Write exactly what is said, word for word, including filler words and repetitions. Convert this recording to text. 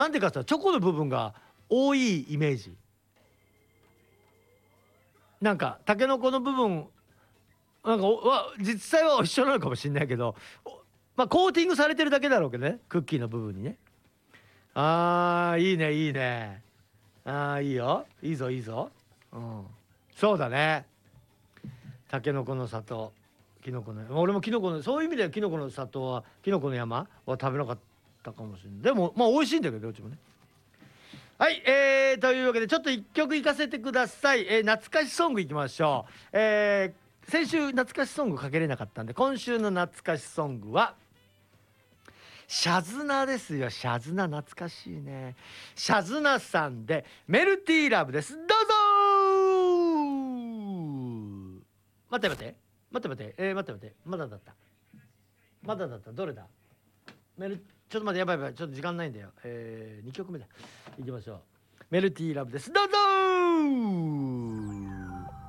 なんでかさチョコの部分が多いイメージ。なんかタケノコの部分なんかは実際は一緒なのかもしんないけど、まあコーティングされてるだけだろうけどね、クッキーの部分にね。あーいいねいいね。あーいいよいいぞいいぞ。うん、そうだね。タケノコの里、キノコの、俺もキノコの、そういう意味ではキノコの里はキノコの山は食べなかったかもしれない。でもまあ美味しいんだけどどっちもね。はい、えー、というわけでちょっと一曲いかせてください。えー、懐かしソングいきましょう。えー、先週懐かしソングかけれなかったんで、今週の懐かしソングはシャズナですよ。シャズナ懐かしいね。シャズナさんでメルティーラブです。どうぞー。待って待って待って待って、えー、待って待って、まだだったまだだった。どれだ。メルちょっと待って、やばいやばい、ちょっと時間ないんだよ。えー、にきょくめだ。いきましょう。メルティーラブです。どうぞー。